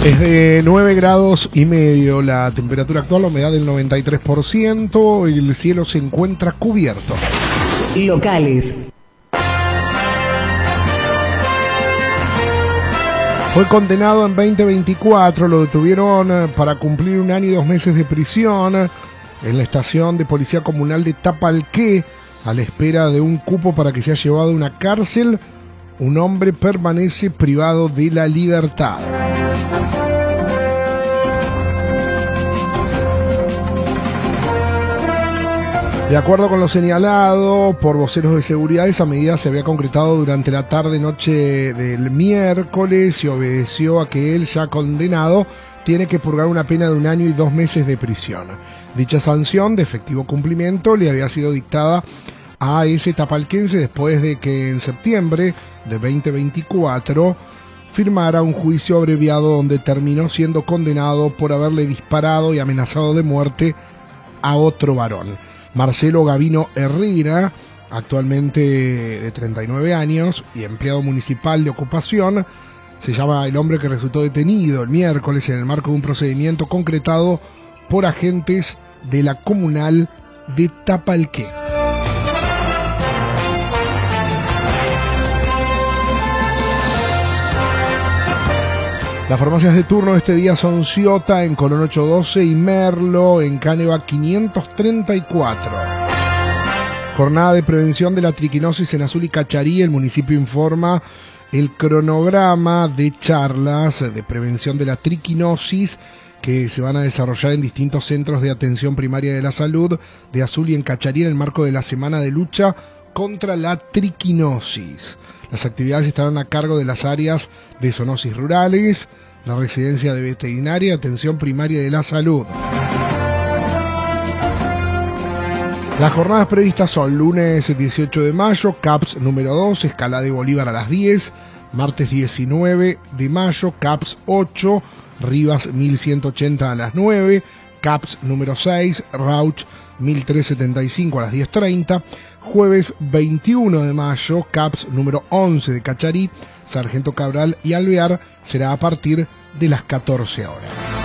Es de 9 grados y medio la temperatura actual, la humedad del 93%, y el cielo se encuentra cubierto. Locales. Fue condenado en 2024, lo detuvieron para cumplir 1 año y 2 meses de prisión en la estación de policía comunal de Tapalqué, a la espera de un cupo para que sea llevado a una cárcel. Un hombre permanece privado de la libertad. De acuerdo con lo señalado por voceros de seguridad, esa medida se había concretado durante la tarde-noche del miércoles y obedeció a que él, ya condenado, tiene que purgar una pena de 1 año y 2 meses de prisión. Dicha sanción de efectivo cumplimiento le había sido dictada a ese tapalquense después de que en septiembre de 2024 firmara un juicio abreviado donde terminó siendo condenado por haberle disparado y amenazado de muerte a otro varón. Marcelo Gavino Herrera, actualmente de 39 años y empleado municipal de ocupación, se llama el hombre que resultó detenido el miércoles en el marco de un procedimiento concretado por agentes de la comunal de Tapalqué. Las farmacias de turno de este día son Ciota en Colón 812 y Merlo en Cáneva 534. Jornada de prevención de la triquinosis en Azul y Cacharí. El municipio informa el cronograma de charlas de prevención de la triquinosis que se van a desarrollar en distintos centros de atención primaria de la salud de Azul y en Cacharí en el marco de la semana de lucha contra la triquinosis. Las actividades estarán a cargo de las áreas de zoonosis rurales, la residencia de veterinaria y atención primaria de la salud. Las jornadas previstas son lunes 18 de mayo, CAPS número 2, Escalada de Bolívar a las 10, martes 19 de mayo, CAPS 8, Rivas 1180 a las 9, CAPS número 6, Rauch 1375 a las 10:30, jueves 21 de mayo, CAPS número 11 de Cacharí, Sargento Cabral y Alvear será a partir de las 14 horas.